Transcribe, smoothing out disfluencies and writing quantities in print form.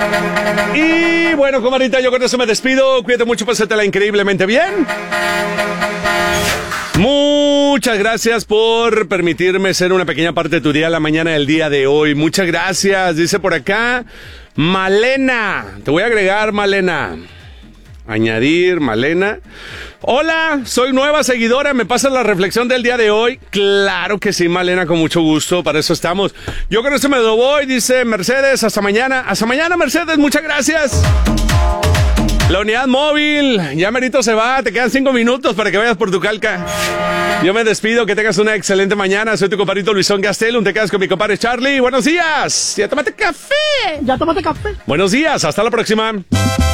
Y bueno, comadrita, yo con eso me despido. Cuídate mucho, pásatela increíblemente bien. Muchas gracias por permitirme ser una pequeña parte de tu día, la mañana del día de hoy. Muchas gracias. Dice por acá, Malena. Te voy a agregar, Malena. Añadir, Malena. Hola, soy nueva seguidora. ¿Me pasas la reflexión del día de hoy? Claro que sí, Malena, con mucho gusto. Para eso estamos. Yo con eso me lo voy, dice Mercedes. Hasta mañana. Hasta mañana, Mercedes. Muchas gracias. La unidad móvil, ya merito se va, te quedan 5 minutos para que vayas por tu calca. Yo me despido, que tengas una excelente mañana. Soy tu compadrito Luisón Gastelum, te quedas con mi compadre Charlie. Buenos días, ya tómate café. Ya tómate café. Buenos días, hasta la próxima.